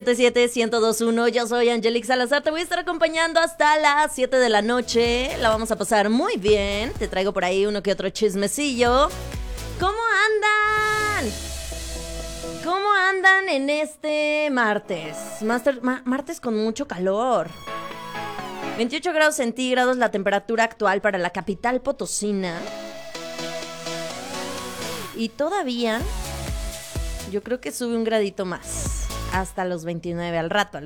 477-102.1. Yo soy Angelique Salazar. Te voy a estar acompañando hasta las 7 de la noche. La vamos a pasar muy bien. Te traigo por ahí uno que otro chismecillo. ¿Cómo andan? ¿Cómo andan en este martes? Martes con mucho calor. 28 grados centígrados la temperatura actual para la capital potosina. Y todavía yo creo que sube un gradito más, hasta los 29, al rato.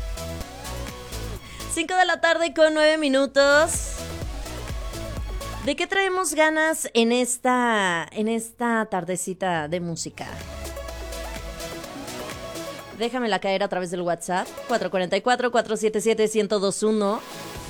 5 de la tarde con 9 minutos. ¿De qué traemos ganas en esta tardecita de música? Déjamela caer a través del WhatsApp, 444-477-1021.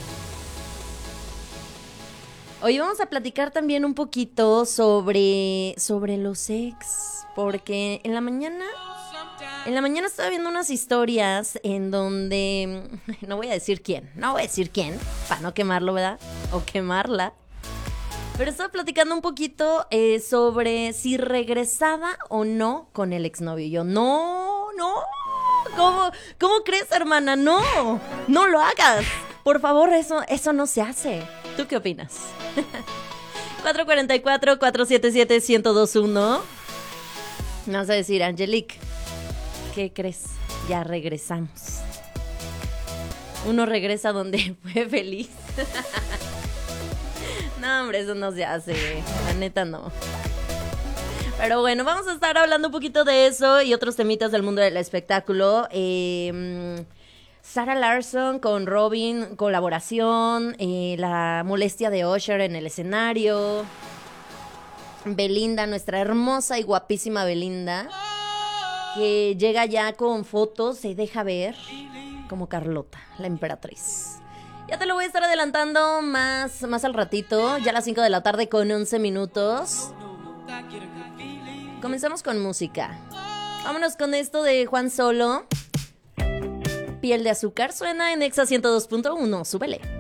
Hoy vamos a platicar también un poquito sobre los ex, porque en la mañana estaba viendo unas historias en donde, no voy a decir quién, para no quemarlo, ¿verdad? O quemarla. Pero estaba platicando un poquito sobre si regresaba o no con el exnovio. Y yo, no, ¿cómo crees, hermana? No lo hagas. Por favor, eso no se hace. ¿Tú qué opinas? 444-477-1021. Me vas a decir, Angelique, ¿qué crees? Ya regresamos. Uno regresa donde fue feliz. No, hombre, eso no se hace. La neta, no. Pero bueno, vamos a estar hablando un poquito de eso y otros temitas del mundo del espectáculo. Sarah Larsson con Robin, colaboración, la molestia de Usher en el escenario, Belinda, nuestra hermosa y guapísima Belinda, que llega ya con fotos, se deja ver como Carlota, la emperatriz. Ya te lo voy a estar adelantando más al ratito, ya a las 5 de la tarde con 11 minutos. Comenzamos con música. Vámonos con esto de Juan Solo. Piel de azúcar suena en Exa 102.1. Súbele.